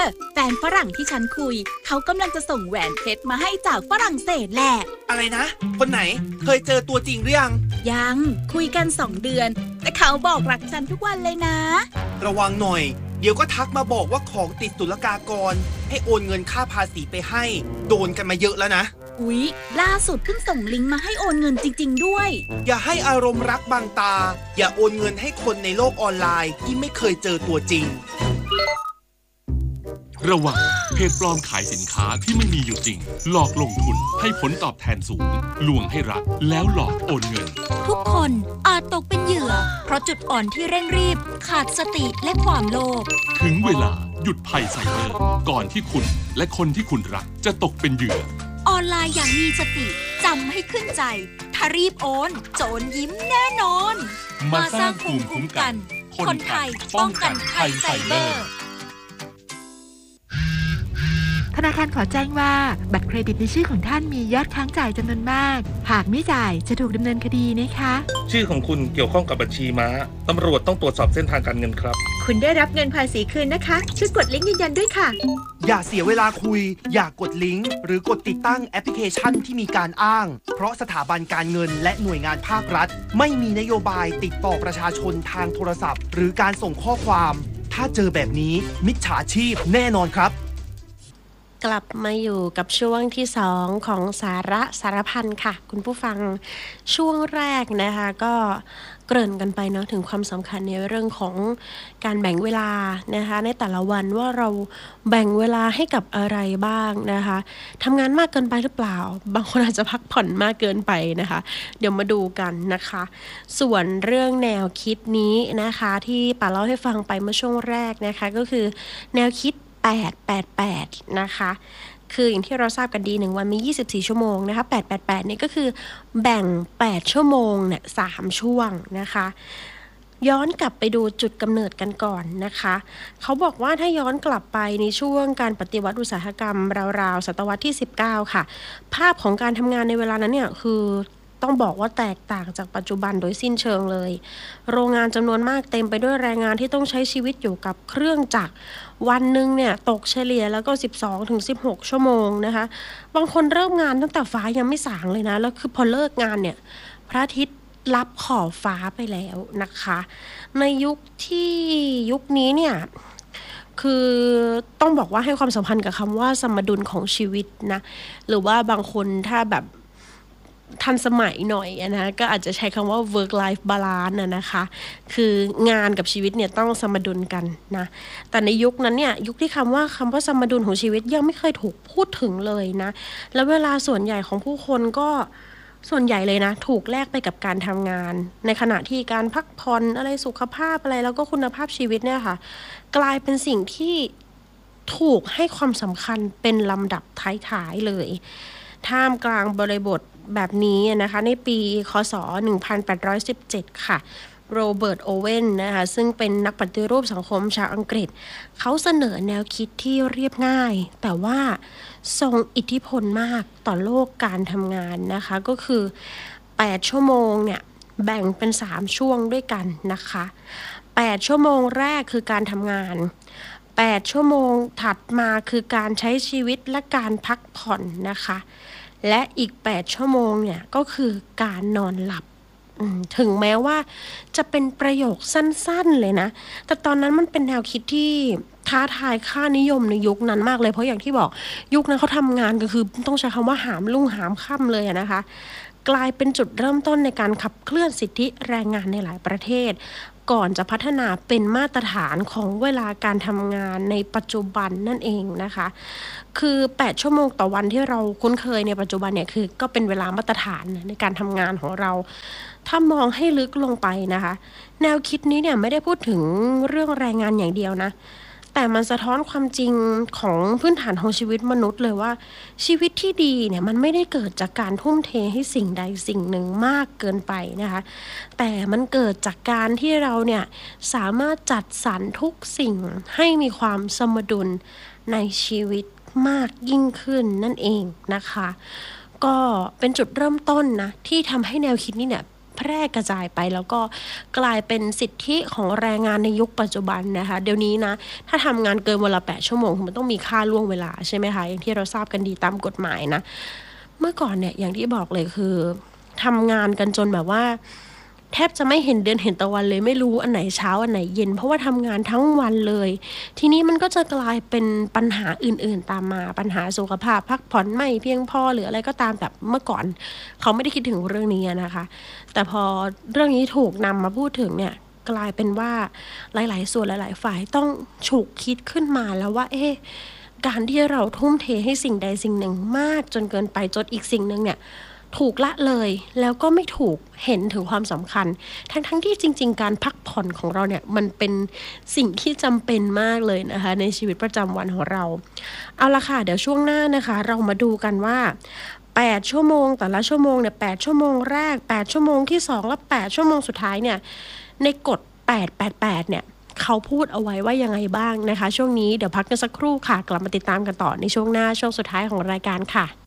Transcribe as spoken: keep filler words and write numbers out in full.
แฟนฝรั่งที่ฉันคุยเขากำลังจะส่งแหวนเพชรมาให้จากฝรั่งเศสแหละอะไรนะคนไหนเคยเจอตัวจริงหรือยังยังคุยกันสองเดือนแต่เขาบอกรักฉันทุกวันเลยนะระวังหน่อยเดี๋ยวก็ทักมาบอกว่าของติดศุลกากรให้โอนเงินค่าภาษีไปให้โดนกันมาเยอะแล้วนะอุ๊ยล่าสุดเพิ่งส่งลิงก์มาให้โอนเงินจริงๆด้วยอย่าให้อารมณ์รักบังตาอย่าโอนเงินให้คนในโลกออนไลน์ที่ไม่เคยเจอตัวจริงระวังเพจปลอมขายสินค้าที่ไม่มีอยู่จริงหลอกลงทุนให้ผลตอบแทนสูงลวงให้รักแล้วหลอกโอนเงินทุกคนอาจตกเป็นเหยื่อเพราะจุดอ่อนที่เร่งรีบขาดสติและความโลภถึงเวลาหยุดภัยไซเบอร์ก่อนที่คุณและคนที่คุณรักจะตกเป็นเหยื่อออนไลน์อย่างมีสติจำให้ขึ้นใจถ้ารีบโอนโจรยิ้มแน่นอนมาสร้างภูมิคุ้มกันคนไทยป้องกันภัยไซเบอร์ธนาคารขอแจ้งว่าบัตรเครดิตในชื่อของท่านมียอดค้างจ่ายจำนวนมากหากไม่จ่ายจะถูกดำเนินคดีนะคะชื่อของคุณเกี่ยวข้องกับบัญชีม้าตำรวจต้องตรวจสอบเส้นทางการเงินครับคุณได้รับเงินภาษีคืนนะคะช่วยกดลิงก์ยืนยันด้วยค่ะอย่าเสียเวลาคุยอย่ากดลิงก์หรือกดติดตั้งแอปพลิเคชันที่มีการอ้างเพราะสถาบันการเงินและหน่วยงานภาครัฐไม่มีนโยบายติดต่อประชาชนทางโทรศัพท์หรือการส่งข้อความถ้าเจอแบบนี้มิจฉาชีพแน่นอนครับกลับมาอยู่กับช่วงที่สองของสาระสารพันค่ะคุณผู้ฟังช่วงแรกนะคะก็เกริ่นกันไปเนาะถึงความสำคัญในเรื่องของการแบ่งเวลานะคะในแต่ละวันว่าเราแบ่งเวลาให้กับอะไรบ้างนะคะทำงานมากเกินไปหรือเปล่าบางคนอาจจะพักผ่อนมากเกินไปนะคะเดี๋ยวมาดูกันนะคะส่วนเรื่องแนวคิดนี้นะคะที่ป่าเล่าให้ฟังไปเมื่อช่วงแรกนะคะก็คือแนวคิดแปด แปด แปดนะคะคืออย่างที่เราทราบกันดีหนึ่งวันมียี่สิบสี่ชั่วโมงนะคะแปด แปด แปดนี่ก็คือแบ่งแปดชั่วโมงเนี่ยสามช่วงนะคะย้อนกลับไปดูจุดกำเนิดกันก่อนนะคะเขาบอกว่าถ้าย้อนกลับไปในช่วงการปฏิวัติอุตสาหกรรมราวๆศตวรรษที่สิบเก้าค่ะภาพของการทำงานในเวลานั้นเนี่ยคือต้องบอกว่าแตกต่างจากปัจจุบันโดยสิ้นเชิงเลยโรงงานจำนวนมากเต็มไปด้วยแรงงานที่ต้องใช้ชีวิตอยู่กับเครื่องจักรวันหนึ่งเนี่ยตกเฉลี่ยแล้วก็ สิบสองถึงสิบหก ชั่วโมงนะคะบางคนเริ่มงานตั้งแต่ฟ้ายังไม่สางเลยนะแล้วคือพอเลิกงานเนี่ยพระอาทิตย์รับขอบฟ้าไปแล้วนะคะในยุคที่ยุคนี้เนี่ยคือต้องบอกว่าให้ความสัมพันธ์กับคำว่าสมดุลของชีวิตนะหรือว่าบางคนถ้าแบบทันสมัยหน่อยนะก็อาจจะใช้คำว่า work life balance นะนะคะคืองานกับชีวิตเนี่ยต้องสมดุลกันนะแต่ในยุคนั้นเนี่ยยุคที่คำว่าคำว่าสมดุลของชีวิตยังไม่เคยถูกพูดถึงเลยนะแล้วเวลาส่วนใหญ่ของผู้คนก็ส่วนใหญ่เลยนะถูกแลกไปกับการทำงานในขณะที่การพักผ่อนอะไรสุขภาพอะไรแล้วก็คุณภาพชีวิตเนี่ยค่ะกลายเป็นสิ่งที่ถูกให้ความสำคัญเป็นลำดับท้ายๆเลยท่ามกลางบริบทแบบนี้นะคะในปีค.ศ. หนึ่งพันแปดร้อยสิบเจ็ดค่ะโรเบิร์ตโอเว่นนะคะซึ่งเป็นนักปฏิรูปสังคมชาวอังกฤษเขาเสนอแนวคิดที่เรียบง่ายแต่ว่าทรงอิทธิพลมากต่อโลกการทำงานนะคะก็คือแปดชั่วโมงเนี่ยแบ่งเป็นสามช่วงด้วยกันนะคะแปดชั่วโมงแรกคือการทำงานแปดชั่วโมงถัดมาคือการใช้ชีวิตและการพักผ่อนนะคะและอีกแปดชั่วโมงเนี่ยก็คือการนอนหลับถึงแม้ว่าจะเป็นประโยคสั้นๆเลยนะแต่ตอนนั้นมันเป็นแนวคิดที่ท้าทายค่านิยมในยุคนั้นมากเลยเพราะอย่างที่บอกยุคนั้นเขาทำงานก็คือต้องใช้คำว่าหามรุ่งหามค่ำเลยนะคะกลายเป็นจุดเริ่มต้นในการขับเคลื่อนสิทธิแรงงานในหลายประเทศก่อนจะพัฒนาเป็นมาตรฐานของเวลาการทำงานในปัจจุบันนั่นเองนะคะคือแปดชั่วโมงต่อวันที่เราคุ้นเคยในปัจจุบันเนี่ยคือก็เป็นเวลามาตรฐานในการทำงานของเราถ้ามองให้ลึกลงไปนะคะแนวคิดนี้เนี่ยไม่ได้พูดถึงเรื่องแรงงานอย่างเดียวนะแต่มันสะท้อนความจริงของพื้นฐานของชีวิตมนุษย์เลยว่าชีวิตที่ดีเนี่ยมันไม่ได้เกิดจากการทุ่มเทให้สิ่งใดสิ่งหนึ่งมากเกินไปนะคะแต่มันเกิดจากการที่เราเนี่ยสามารถจัดสรรทุกสิ่งให้มีความสมดุลในชีวิตมากยิ่งขึ้นนั่นเองนะคะก็เป็นจุดเริ่มต้นนะที่ทำให้แนวคิดนี้เนี่ยแพร่กระจายไปแล้วก็กลายเป็นสิทธิของแรงงานในยุคปัจจุบันนะคะเดี๋ยวนี้นะถ้าทำงานเกินวันละแปดชั่วโมงมันต้องมีค่าล่วงเวลาใช่ไหมคะอย่างที่เราทราบกันดีตามกฎหมายนะเมื่อก่อนเนี่ยอย่างที่บอกเลยคือทำงานกันจนแบบว่าแทบจะไม่เห็นเดือนเห็นตะวันเลยไม่รู้อันไหนเช้าอันไหนเย็นเพราะว่าทำงานทั้งวันเลยทีนี้มันก็จะกลายเป็นปัญหาอื่นๆตามมาปัญหาสุขภาพพักผ่อนไม่เพียงพอหรืออะไรก็ตามแบบเมื่อก่อนเขาไม่ได้คิดถึงเรื่องนี้นะคะแต่พอเรื่องนี้ถูกนำมาพูดถึงเนี่ยกลายเป็นว่าหลายๆส่วนหลายๆฝ่ายต้องฉุกคิดขึ้นมาแล้วว่าเอ๊ะการที่เราทุ่มเทให้สิ่งใดสิ่งหนึ่งมากจนเกินไปจนอีกสิ่งหนึ่งเนี่ยถูกละเลยแล้วก็ไม่ถูกเห็นถึงความสำคัญทั้งๆ ท, ที่จริงๆการพักผ่อนของเราเนี่ยมันเป็นสิ่งที่จำเป็นมากเลยนะคะในชีวิตประจำวันของเราเอาละค่ะเดี๋ยวช่วงหน้านะคะเรามาดูกันว่าแปดชั่วโมงแต่ละชั่วโมงเนี่ยแปดชั่วโมงแรกแปดชั่วโมงที่สองและแปดชั่วโมงสุดท้ายเนี่ยในกฎแปด แปด แปดเนี่ยเขาพูดเอาไว้ว่ายังไงบ้างนะคะช่วงนี้เดี๋ยวพักกันสักครู่ค่ะกลับมาติดตามกันต่อในช่วงหน้าช่วงสุดท้ายของรายการค่ะ